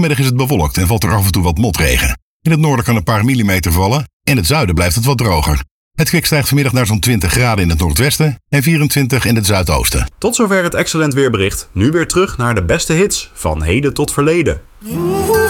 Vanmiddag is het bewolkt en valt er af en toe wat motregen. In het noorden kan een paar millimeter vallen. In het zuiden blijft het wat droger. Het kwik stijgt vanmiddag naar zo'n 20 graden in het noordwesten en 24 in het zuidoosten. Tot zover het Excellent Weerbericht. Nu weer terug naar de beste hits van heden tot verleden.